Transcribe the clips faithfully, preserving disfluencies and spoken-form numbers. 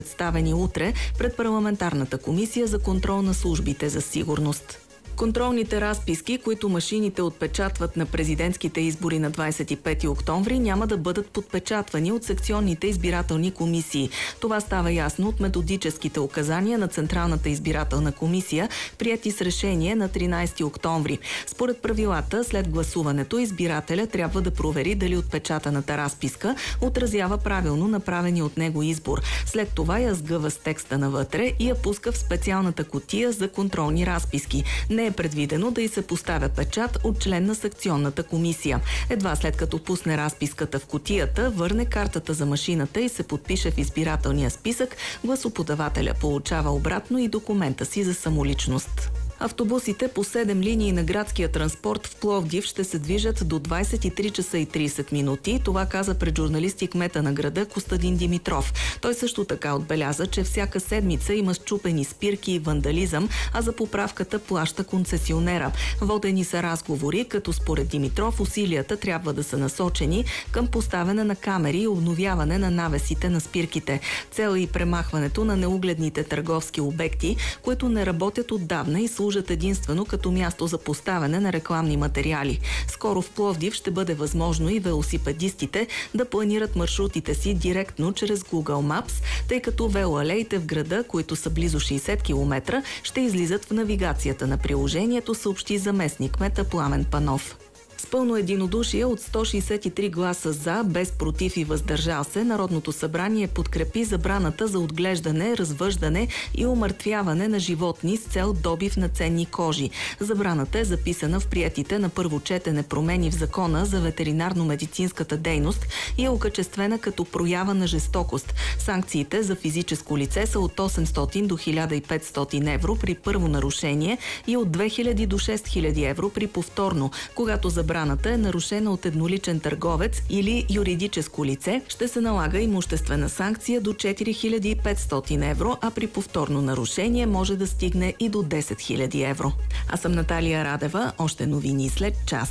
представени утре пред парламентарната комисия за контрол на службите за сигурност. Контролните разписки, които машините отпечатват на президентските избори на двадесет и пети октомври, няма да бъдат подпечатвани от секционните избирателни комисии. Това става ясно от методическите указания на Централната избирателна комисия, приети с решение на тринадесети октомври. Според правилата, след гласуването, избирателя трябва да провери дали отпечатаната разписка отразява правилно направения от него избор. След това я сгъва с текста навътре и я пуска в специалната кутия за контролни разписки. Не е предвидено да й се поставя печат от член на секционната комисия. Едва след като пусне разписката в кутията, върне картата за машината и се подпише в избирателния списък, гласоподавателя получава обратно и документа си за самоличност. Автобусите по седем линии на градския транспорт в Пловдив ще се движат до двадесет и три часа и тридесет минути. Това каза пред журналисти кмета на града Костадин Димитров. Той също така отбеляза, че всяка седмица има счупени спирки и вандализъм, а за поправката плаща концесионера. Водени са разговори, като според Димитров усилията трябва да са насочени към поставяне на камери и обновяване на навесите на спирките. Цел е и премахването на неугледните търговски обекти, които не работят отдавна и служат единствено като място за поставяне на рекламни материали. Скоро в Пловдив ще бъде възможно и велосипедистите да планират маршрутите си директно чрез Google Maps, тъй като велоалеите в града, които са близо шейсет километра, ще излизат в навигацията на приложението, съобщи заместник кмета Пламен Панов. С пълно единодушие от сто шейсет и три гласа за, без против и въздържал се, Народното събрание подкрепи забраната за отглеждане, развъждане и умъртвяване на животни с цел добив на ценни кожи. Забраната е записана в приетите на първо четене промени в Закона за ветеринарно-медицинската дейност и е окачествена като проява на жестокост. Санкциите за физическо лице са от осемстотин до хиляда и петстотин евро при първо нарушение и от две хиляди до шест хиляди евро при повторно. Когато забраната Забраната е нарушена от едноличен търговец или юридическо лице, ще се налага имуществена санкция до четири хиляди и петстотин евро, а при повторно нарушение може да стигне и до десет хиляди евро. Аз съм Наталия Радева, още новини след час.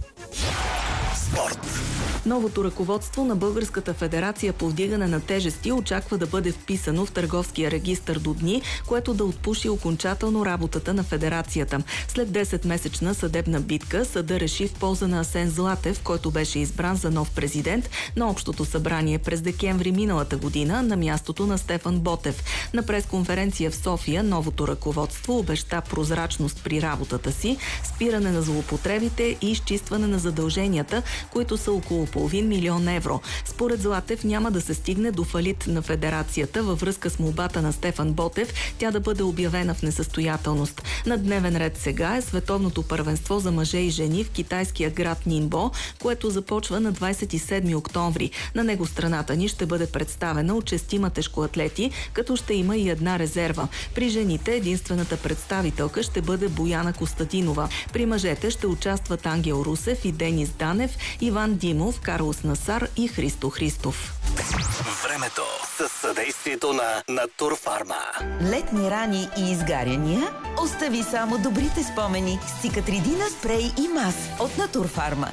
Спорт. Новото ръководство на Българската федерация по вдигане на тежести очаква да бъде вписано в търговския регистър до дни, което да отпуши окончателно работата на федерацията. След десетмесечна съдебна битка, съда реши в полза на Асен Златев, който беше избран за нов президент на Общото събрание през декември миналата година на мястото на Стефан Ботев. На пресконференция в София новото ръководство обеща прозрачност при работата си, спиране на злоупотребите и изчистване на задълженията, които са около половин милион евро. Според Златев няма да се стигне до фалит на федерацията във връзка с молбата на Стефан Ботев, тя да бъде обявена в несъстоятелност. На дневен ред сега е световното първенство за мъже и жени в китайския град Нинбо, което започва на двадесет и седми октомври. На него страната ни ще бъде представена от шестима тежкоатлети, като ще има и една резерва. При жените единствената представителка ще бъде Бояна Костадинова. При мъжете ще участват Ангел Русев и Денис Данев, Иван Димов, Карлос Насар и Христо Христов. Времето със съдействието на Натурфарма. Летни рани и изгаряния? Остави само добрите спомени с Циcatrидина спрей и мас от Натурфарма.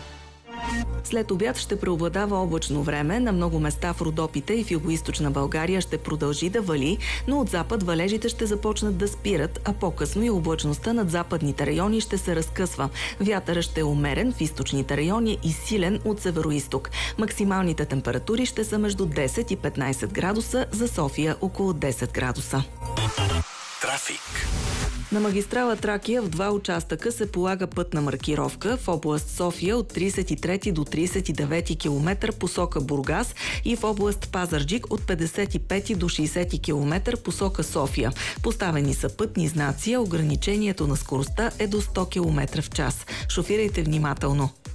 След обяд ще преобладава облачно време. На много места в Родопите и в югоизточна България ще продължи да вали, но от запад валежите ще започнат да спират, а по-късно и облачността над западните райони ще се разкъсва. Вятърът ще е умерен в източните райони и силен от североизток. Максималните температури ще са между десет и петнадесет градуса, за София около десет градуса. Трафик. На магистрала Тракия в два участъка се полага пътна маркировка в област София от тридесет и трети до тридесет и девети километър посока Бургас и в област Пазарджик от петдесет и пети до шейсети километър посока София. Поставени са пътни знаци, а ограничението на скоростта е до сто километра в час. Шофирайте внимателно.